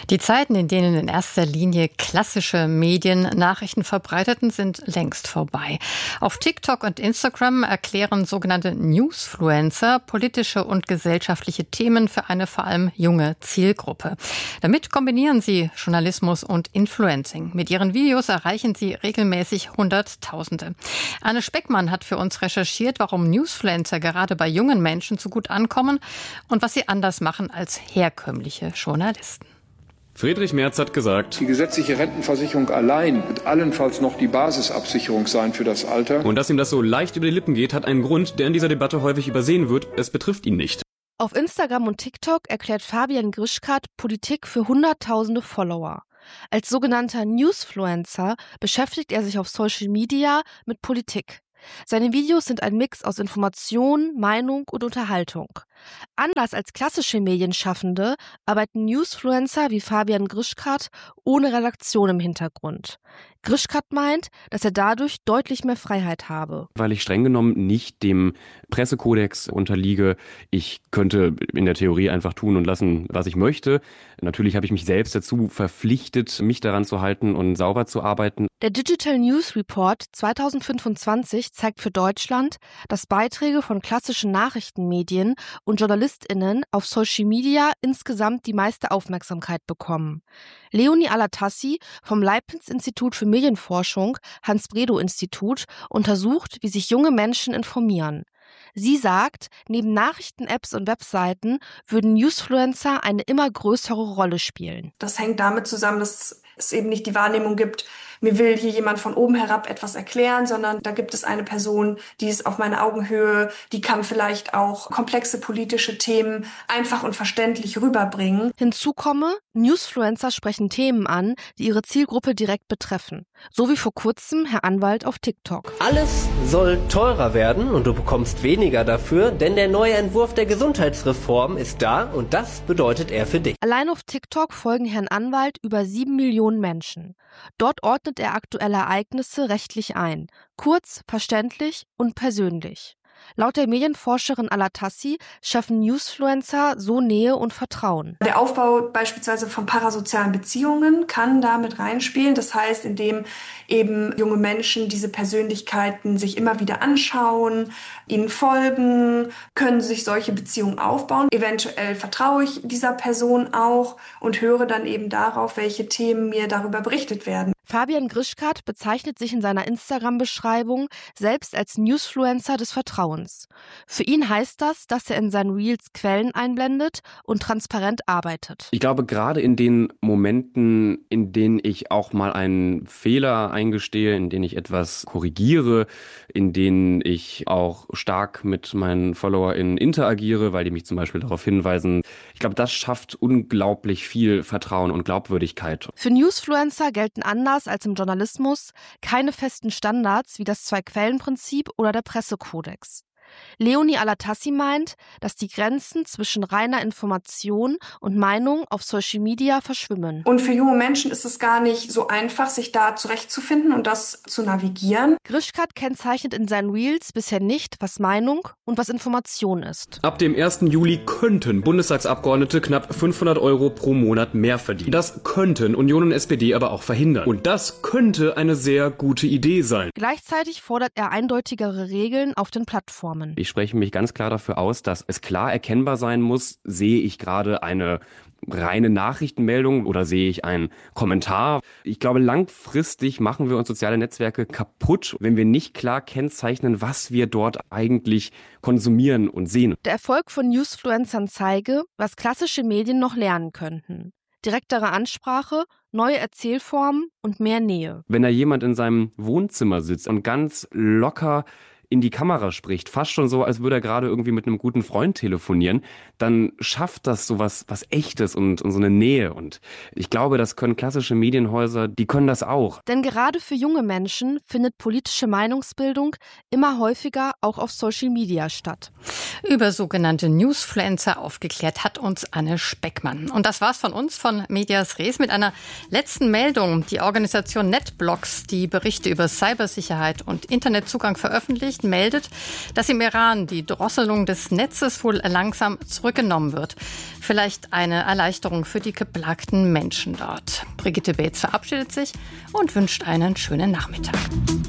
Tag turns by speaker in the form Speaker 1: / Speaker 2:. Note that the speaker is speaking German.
Speaker 1: Die Zeiten, in denen in erster Linie klassische Medien Nachrichten verbreiteten, sind längst vorbei. Auf TikTok und Instagram erklären sogenannte Newsfluencer politische und gesellschaftliche Themen für eine vor allem junge Zielgruppe. Damit kombinieren sie Journalismus und Influencing. Mit ihren Videos erreichen sie regelmäßig Hunderttausende. Anne Speckmann hat für uns recherchiert, warum Newsfluencer gerade bei jungen Menschen so gut ankommen und was sie anders machen als herkömmliche Journalisten.
Speaker 2: Friedrich Merz hat gesagt,
Speaker 3: die gesetzliche Rentenversicherung allein wird allenfalls noch die Basisabsicherung sein für das Alter.
Speaker 2: Und dass ihm das so leicht über die Lippen geht, hat einen Grund, der in dieser Debatte häufig übersehen wird. Es betrifft ihn nicht.
Speaker 4: Auf Instagram und TikTok erklärt Fabian Grischkat Politik für Hunderttausende Follower. Als sogenannter Newsfluencer beschäftigt er sich auf Social Media mit Politik. Seine Videos sind ein Mix aus Information, Meinung und Unterhaltung. Anders als klassische Medienschaffende arbeiten Newsfluencer wie Fabian Grischkat ohne Redaktion im Hintergrund. Grischkat meint, dass er dadurch deutlich mehr Freiheit habe.
Speaker 5: Weil ich streng genommen nicht dem Pressekodex unterliege. Ich könnte in der Theorie einfach tun und lassen, was ich möchte. Natürlich habe ich mich selbst dazu verpflichtet, mich daran zu halten und sauber zu arbeiten.
Speaker 4: Der Digital News Report 2025 zeigt für Deutschland, dass Beiträge von klassischen Nachrichtenmedien und JournalistInnen auf Social Media insgesamt die meiste Aufmerksamkeit bekommen. Leonie Alatassi vom Leibniz-Institut für Medienforschung, Hans-Bredow-Institut, untersucht, wie sich junge Menschen informieren. Sie sagt, neben Nachrichten-Apps und Webseiten würden Newsfluencer eine immer größere Rolle spielen.
Speaker 6: Das hängt damit zusammen, dass es eben nicht die Wahrnehmung gibt, mir will hier jemand von oben herab etwas erklären, sondern da gibt es eine Person, die ist auf meiner Augenhöhe, die kann vielleicht auch komplexe politische Themen einfach und verständlich rüberbringen.
Speaker 4: Hinzu komme, Newsfluencer sprechen Themen an, die ihre Zielgruppe direkt betreffen. So wie vor kurzem Herr Anwalt auf TikTok.
Speaker 7: Alles soll teurer werden und du bekommst weniger dafür, denn der neue Entwurf der Gesundheitsreform ist da und das bedeutet er für dich.
Speaker 4: Allein auf TikTok folgen Herrn Anwalt über 7 Millionen Menschen. Dort ordnet er aktuelle Ereignisse rechtlich ein. Kurz, verständlich und persönlich. Laut der Medienforscherin Alatassi schaffen Newsfluencer so Nähe und Vertrauen.
Speaker 6: Der Aufbau beispielsweise von parasozialen Beziehungen kann da mit reinspielen. Das heißt, indem eben junge Menschen diese Persönlichkeiten sich immer wieder anschauen, ihnen folgen, können sich solche Beziehungen aufbauen. Eventuell vertraue ich dieser Person auch und höre dann eben darauf, welche Themen mir darüber berichtet werden.
Speaker 4: Fabian Grischkat bezeichnet sich in seiner Instagram-Beschreibung selbst als Newsfluencer des Vertrauens. Für ihn heißt das, dass er in seinen Reels Quellen einblendet und transparent arbeitet.
Speaker 5: Ich glaube, gerade in den Momenten, in denen ich auch mal einen Fehler eingestehe, in denen ich etwas korrigiere, in denen ich auch stark mit meinen FollowerInnen interagiere, weil die mich zum Beispiel darauf hinweisen, ich glaube, das schafft unglaublich viel Vertrauen und Glaubwürdigkeit.
Speaker 4: Für Newsfluencer gelten anders als im Journalismus keine festen Standards wie das Zwei-Quellen-Prinzip oder der Pressekodex. Leonie Alatassi meint, dass die Grenzen zwischen reiner Information und Meinung auf Social Media verschwimmen.
Speaker 6: Und für junge Menschen ist es gar nicht so einfach, sich da zurechtzufinden und das zu navigieren.
Speaker 4: Grischkat kennzeichnet in seinen Reels bisher nicht, was Meinung und was Information ist.
Speaker 2: Ab dem 1. Juli könnten Bundestagsabgeordnete knapp 500 € pro Monat mehr verdienen. Das könnten Union und SPD aber auch verhindern. Und das könnte eine sehr gute Idee sein.
Speaker 4: Gleichzeitig fordert er eindeutigere Regeln auf den Plattformen.
Speaker 5: Ich spreche mich ganz klar dafür aus, dass es klar erkennbar sein muss, sehe ich gerade eine reine Nachrichtenmeldung oder sehe ich einen Kommentar. Ich glaube, langfristig machen wir uns soziale Netzwerke kaputt, wenn wir nicht klar kennzeichnen, was wir dort eigentlich konsumieren und sehen.
Speaker 4: Der Erfolg von Newsfluencern zeige, was klassische Medien noch lernen könnten. Direktere Ansprache, neue Erzählformen und mehr Nähe.
Speaker 5: Wenn da jemand in seinem Wohnzimmer sitzt und ganz locker in die Kamera spricht, fast schon so, als würde er gerade irgendwie mit einem guten Freund telefonieren, dann schafft das so was Echtes und so eine Nähe. Und ich glaube, das können klassische Medienhäuser, die können das auch.
Speaker 4: Denn gerade für junge Menschen findet politische Meinungsbildung immer häufiger auch auf Social Media statt.
Speaker 1: Über sogenannte Newsfluencer aufgeklärt hat uns Anne Speckmann. Und das war's von uns, von Medias Res, mit einer letzten Meldung. Die Organisation NetBlocks, die Berichte über Cybersicherheit und Internetzugang veröffentlicht, Nachrichten meldet, dass im Iran die Drosselung des Netzes wohl langsam zurückgenommen wird. Vielleicht eine Erleichterung für die geplagten Menschen dort. Brigitte Beetz verabschiedet sich und wünscht einen schönen Nachmittag.